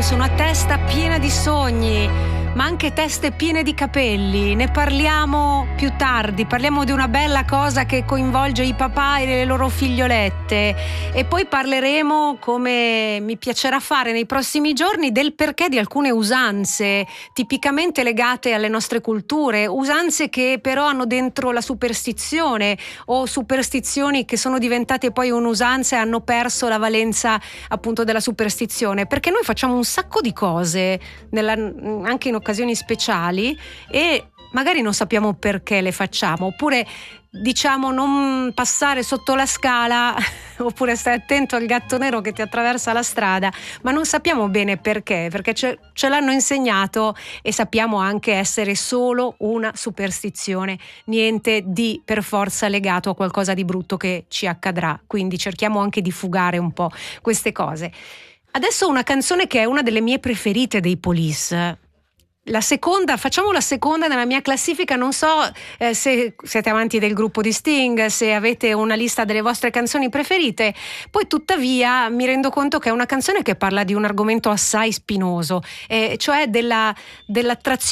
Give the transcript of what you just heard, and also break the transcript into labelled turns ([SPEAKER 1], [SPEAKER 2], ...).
[SPEAKER 1] su una testa piena di sogni, ma anche teste piene di capelli. Ne parliamo più tardi, parliamo di una bella cosa che coinvolge i papà e le loro figliolette, e poi parleremo, come mi piacerà fare nei prossimi giorni, del perché di alcune usanze tipicamente legate alle nostre culture, usanze che però hanno dentro la superstizione, o superstizioni che sono diventate poi un'usanza e hanno perso la valenza appunto della superstizione, perché noi facciamo un sacco di cose anche in occasioni speciali e magari non sappiamo perché le facciamo, oppure diciamo non passare sotto la scala oppure stai attento al gatto nero che ti attraversa la strada, ma non sappiamo bene perché ce l'hanno insegnato e sappiamo anche essere solo una superstizione, niente di per forza legato a qualcosa di brutto che ci accadrà, quindi cerchiamo anche di fugare un po' queste cose. Adesso una canzone che è una delle mie preferite dei Police. Facciamo la seconda nella mia classifica. Non so se siete amanti del gruppo di Sting, se avete una lista delle vostre canzoni preferite. Poi tuttavia mi rendo conto che è una canzone che parla di un argomento assai spinoso, cioè dell'attrazione